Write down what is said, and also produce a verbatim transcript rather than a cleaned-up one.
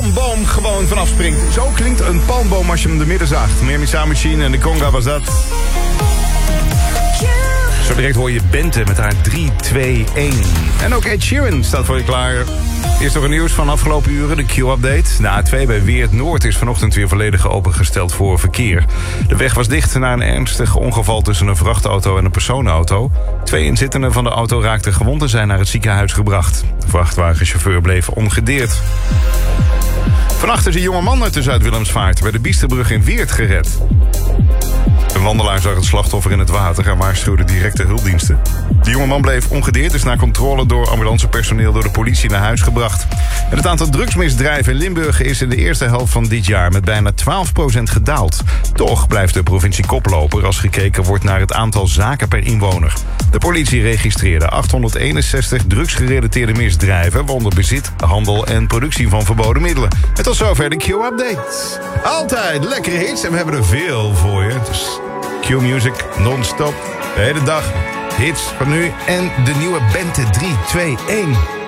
palmboom gewoon vanaf springt. Zo klinkt een palmboom als je hem in de midden zaagt. Miami Sound Machine en de Conga was dat. Zo direct hoor je Bente met haar drie twee een. En ook Ed Sheeran staat voor je klaar. Eerst nog een nieuws van afgelopen uren, de Q-update. De A twee bij Weert Noord is vanochtend weer volledig opengesteld voor verkeer. De weg was dicht na een ernstig ongeval tussen een vrachtauto en een personenauto. Twee inzittenden van de auto raakten gewond en zijn naar het ziekenhuis gebracht. De vrachtwagenchauffeur bleef ongedeerd. Vannacht is een jonge man uit de Zuid-Willemsvaart bij de Biesterbrug in Weert gered. Een wandelaar zag het slachtoffer in het water en waarschuwde direct de hulpdiensten. De jongeman bleef ongedeerd, is na controle door ambulancepersoneel door de politie naar huis gebracht. En het aantal drugsmisdrijven in Limburg is in de eerste helft van dit jaar met bijna twaalf procent gedaald. Toch blijft de provincie koploper als gekeken wordt naar het aantal zaken per inwoner. De politie registreerde achthonderdeenenzestig drugsgerelateerde misdrijven, waaronder bezit, handel en productie van verboden middelen. En tot zover de Q-update. Altijd lekkere hits en we hebben er veel voor je. Dus Q-music non-stop, de hele dag. Hits van nu en de nieuwe Bente drie twee een.